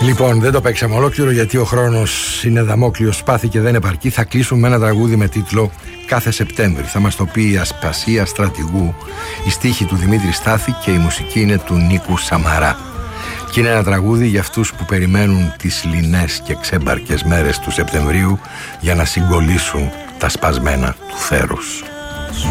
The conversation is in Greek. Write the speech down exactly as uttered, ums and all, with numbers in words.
Λοιπόν, δεν το παίξαμε ολόκληρο γιατί ο χρόνος είναι δαμόκλειο σπάθη και δεν επαρκεί. Θα κλείσουμε με ένα τραγούδι με τίτλο «Κάθε Σεπτέμβρη». Θα μας το πει η Ασπασία Στρατηγού, η στίχη του Δημήτρη Στάθη και η μουσική είναι του Νίκου Σαμαρά. Και είναι ένα τραγούδι για αυτούς που περιμένουν τις λινές και ξέμπαρκες μέρες του Σεπτεμβρίου για να συγκολήσουν τα σπασμένα του θέρους.